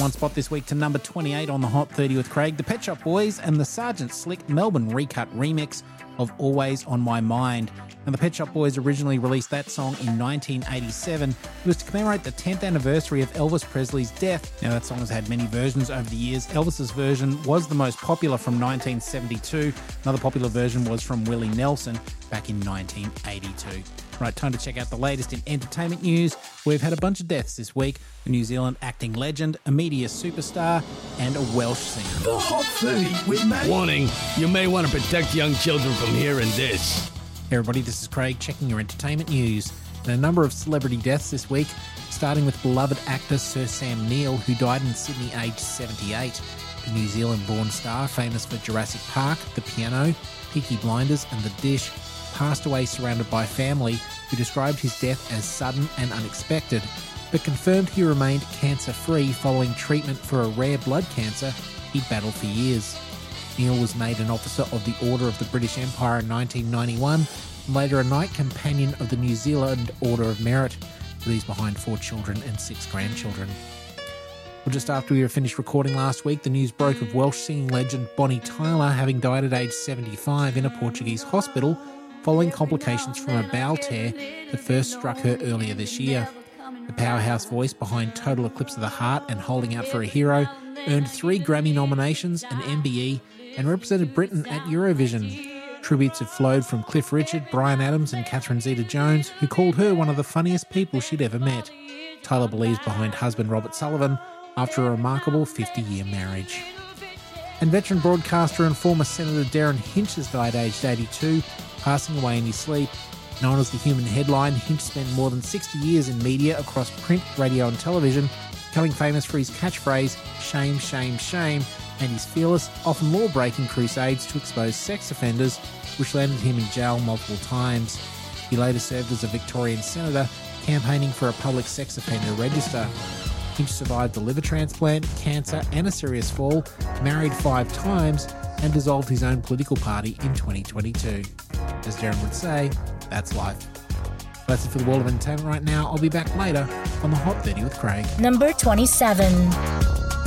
one spot this week to number 28 on the Hot 30 with Craig. The Pet Shop Boys and the Sergeant Slick Melbourne recut remix of Always on My Mind. And the Pet Shop Boys originally released that song in 1987. It was to commemorate the 10th anniversary of Elvis Presley's death. Now, that song has had many versions over the years. Elvis's version was the most popular from 1972. Another popular version was from Willie Nelson back in 1982. Right, time to check out the latest in entertainment news. We've had a bunch of deaths this week. A New Zealand acting legend, a media superstar, and a Welsh singer. The Hot 30 with Matt. Warning, you may want to protect young children from hearing this. Hey everybody, this is Craig checking your entertainment news. And a number of celebrity deaths this week, starting with beloved actor Sir Sam Neill, who died in Sydney aged 78. The New Zealand-born star, famous for Jurassic Park, The Piano, Peaky Blinders and The Dish, passed away surrounded by family who described his death as sudden and unexpected, but confirmed he remained cancer-free following treatment for a rare blood cancer he'd battled for years. Neill was made an Officer of the Order of the British Empire in 1991, and later a Knight Companion of the New Zealand Order of Merit, with these behind 4 children and 6 grandchildren. Well, just after we were finished recording last week, the news broke of Welsh singing legend Bonnie Tyler having died at age 75 in a Portuguese hospital following complications from a bowel tear that first struck her earlier this year. The powerhouse voice behind Total Eclipse of the Heart and Holding Out for a Hero earned 3 Grammy nominations, an MBE, and represented Britain at Eurovision. Tributes have flowed from Cliff Richard, Bryan Adams and Catherine Zeta-Jones, who called her one of the funniest people she'd ever met. Tyler believes behind husband Robert Sullivan after a remarkable 50-year marriage. And veteran broadcaster and former Senator Darren Hinch has died aged 82, passing away in his sleep. Known as the Human Headline, Hinch spent more than 60 years in media across print, radio and television, becoming famous for his catchphrase, "Shame, shame, shame," and his fearless, often law-breaking crusades to expose sex offenders, which landed him in jail multiple times. He later served as a Victorian senator, campaigning for a public sex offender register. Hinch survived a liver transplant, cancer and a serious fall, married 5 times, and dissolved his own political party in 2022. As Darren would say, that's life. That's it for the world of entertainment right now. I'll be back later on the Hot 30 with Craig. Number 27.